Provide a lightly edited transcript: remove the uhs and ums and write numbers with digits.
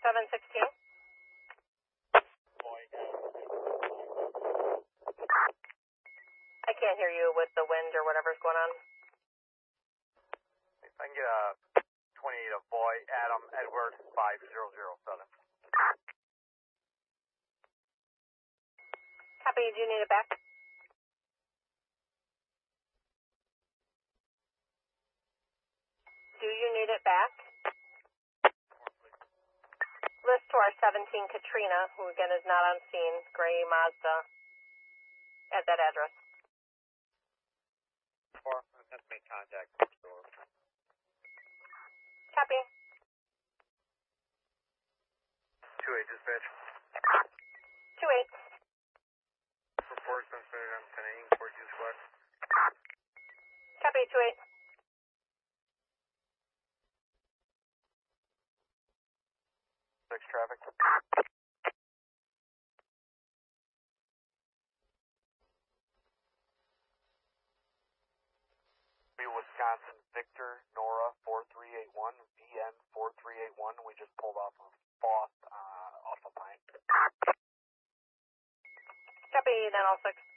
716. I can't hear you with the wind or whatever's going on. If I can get a 28 of Boy, Adam, Edward, 5007. Copy, do you need it back? Do you need it back? List to our 17 Katrina, who again is not on scene, gray Mazda, at that address. Let's make contact. Copy. 2-8 dispatch. 2-8. Report transmitted on 10-8, 42 squad. Copy, 2-8. Traffic. Wisconsin, Victor, Nora, 4381, VN 4381. We just pulled off of Foss, off of Pine. Copy, 906.